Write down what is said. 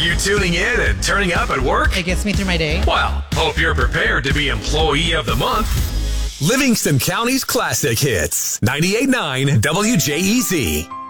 you tuning in and turning up at work? It gets me through my day. Well, hope you're prepared to be Employee of the Month. Livingston County's classic hits. 98.9 WJEZ.